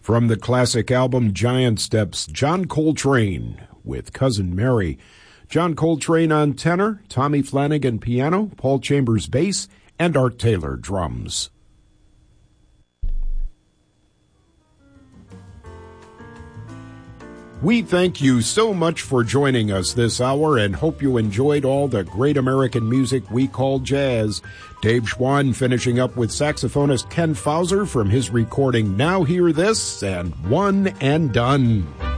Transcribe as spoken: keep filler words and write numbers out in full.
From the classic album Giant Steps, John Coltrane with Cousin Mary. John Coltrane on tenor, Tommy Flanagan piano, Paul Chambers bass, and Art Taylor drums. We thank you so much for joining us this hour and hope you enjoyed all the great American music we call jazz. Dave Schwann finishing up with saxophonist Ken Fauser from his recording Now Hear This and One and Done.